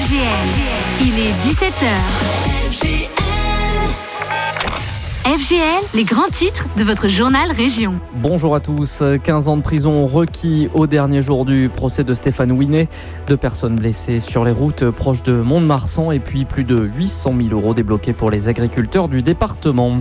FGL. Il est 17h. FGL, les grands titres de votre journal Région. Bonjour à tous. 15 ans de prison requis au dernier jour du procès de Stéphane Ouinet. 2 personnes blessées sur les routes proches de Mont-de-Marsan et puis plus de 800 000 € débloqués pour les agriculteurs du département.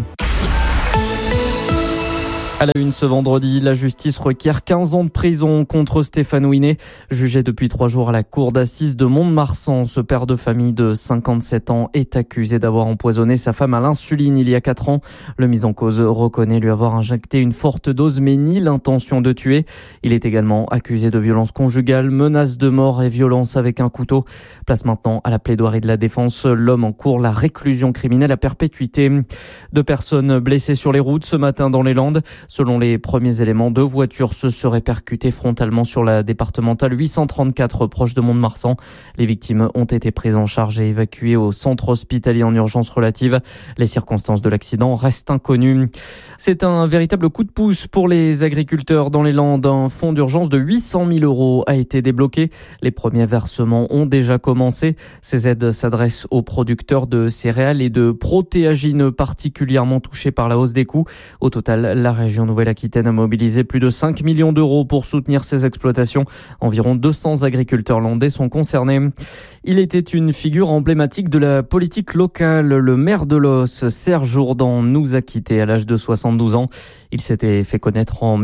À la une ce vendredi, la justice requiert 15 ans de prison contre Stéphane Ouinet, jugé depuis 3 jours à la cour d'assises de Mont-de-Marsan. Ce père de famille de 57 ans est accusé d'avoir empoisonné sa femme à l'insuline il y a 4 ans. Le mis en cause reconnaît lui avoir injecté une forte dose mais nie l'intention de tuer. Il est également accusé de violence conjugale, menace de mort et violence avec un couteau. Place maintenant à la plaidoirie de la défense. L'homme encourt la réclusion criminelle à perpétuité. 2 personnes blessées sur les routes ce matin dans les Landes. Selon les premiers éléments, 2 voitures se seraient percutées frontalement sur la départementale 834 proche de Mont-de-Marsan. Les victimes ont été prises en charge et évacuées au centre hospitalier en urgence relative. Les circonstances de l'accident restent inconnues. C'est un véritable coup de pouce pour les agriculteurs dans les Landes. Un fonds d'urgence de 800 000 € a été débloqué. Les premiers versements ont déjà commencé. Ces aides s'adressent aux producteurs de céréales et de protéagineux particulièrement touchés par la hausse des coûts. Au total, la région Nouvelle-Aquitaine a mobilisé plus de 5 millions d'euros pour soutenir ces exploitations. Environ 200 agriculteurs landais sont concernés. Il était une figure emblématique de la politique locale. Le maire de Los, Serge Jourdan, nous a quittés à l'âge de 72 ans. Il s'était fait connaître en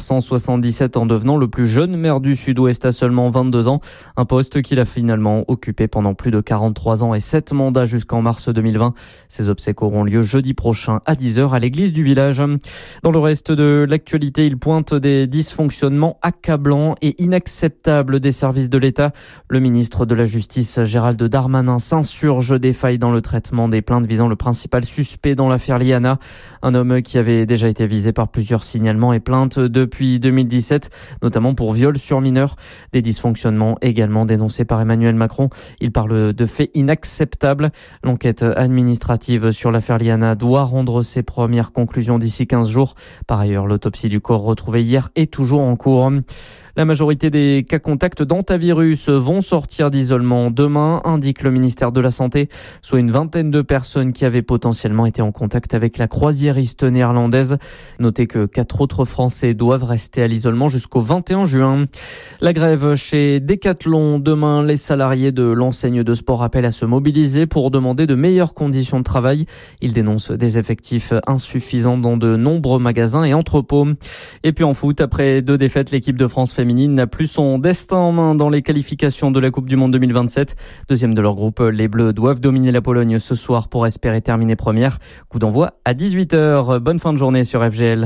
1977 en devenant le plus jeune maire du Sud-Ouest à seulement 22 ans. Un poste qu'il a finalement occupé pendant plus de 43 ans et 7 mandats jusqu'en mars 2020. Ses obsèques auront lieu jeudi prochain à 10h à l'église du village. Dans le reste de l'actualité, il pointe des dysfonctionnements accablants et inacceptables des services de l'État. Le ministre de la Justice, Gérald Darmanin, s'insurge des failles dans le traitement des plaintes visant le principal suspect dans l'affaire Liana. Un homme qui avait déjà été visé par plusieurs signalements et plaintes depuis 2017, notamment pour viol sur mineur. Des dysfonctionnements également dénoncés par Emmanuel Macron. Il parle de faits inacceptables. L'enquête administrative sur l'affaire Liana doit rendre ses premières conclusions d'ici 15 jours. Par ailleurs, l'autopsie du corps retrouvé hier est toujours en cours. La majorité des cas contacts d'hantavirus vont sortir d'isolement demain, indique le ministère de la Santé, soit une vingtaine de personnes qui avaient potentiellement été en contact avec la croisiériste néerlandaise. Notez que 4 autres Français doivent rester à l'isolement jusqu'au 21 juin. La grève chez Decathlon. Demain, les salariés de l'enseigne de sport appellent à se mobiliser pour demander de meilleures conditions de travail. Ils dénoncent des effectifs insuffisants dans de nombreux magasins et entrepôts. Et puis en foot, après 2 défaites, l'équipe de France féminine n'a plus son destin en main dans les qualifications de la Coupe du Monde 2027. Deuxième de leur groupe, les Bleus doivent dominer la Pologne ce soir pour espérer terminer première. Coup d'envoi à 18h. Bonne fin de journée sur FGL.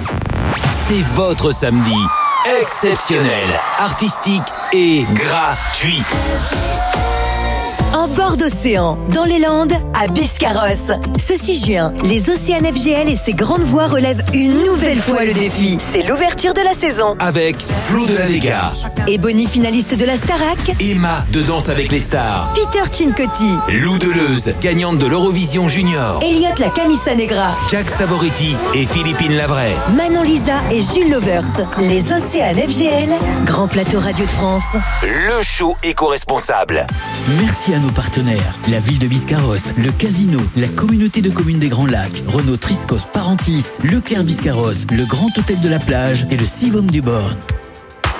C'est votre samedi exceptionnel, artistique et gratuit. En bord d'océan, dans les Landes, à Biscarrosse. Ce 6 juin, les Océanes FGL et ses grandes voix relèvent une nouvelle fois le défi. C'est l'ouverture de la saison. Avec Flo de la Vega, Ebony, finaliste de la Starac. Emma de Danse avec les stars, Peter Cincotti. Lou Deleuze, gagnante de l'Eurovision Junior, Elliot la Camisa Negra. Jack Savoretti et Philippine Lavray, Manon Lisa et Jules Lovert. Les Océanes FGL, grand plateau Radio de France. le show éco-responsable. Merci à nos partenaires, la ville de Biscarrosse, le casino, la communauté de communes des Grands Lacs, Renault Triscos Parentis, Leclerc Biscarrosse, le Grand Hôtel de la Plage et le Sivom du Born.